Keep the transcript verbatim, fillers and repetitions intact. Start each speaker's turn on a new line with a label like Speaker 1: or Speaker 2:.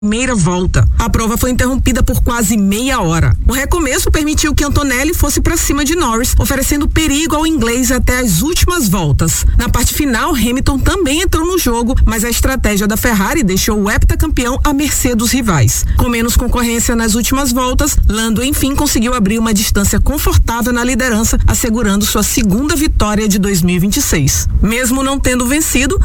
Speaker 1: primeira volta. A prova foi interrompida por quase meia hora. O recomeço permitiu que Antonelli fosse para cima de Norris, oferecendo perigo ao inglês até as últimas voltas. Na parte final, Hamilton também entrou no jogo, mas a estratégia da Ferrari deixou o heptacampeão à mercê dos rivais. Com menos concorrência nas últimas voltas, Lando enfim conseguiu abrir uma distância confortável na liderança, assegurando sua segunda vitória de dois mil e vinte e seis. Mesmo não tendo vencido,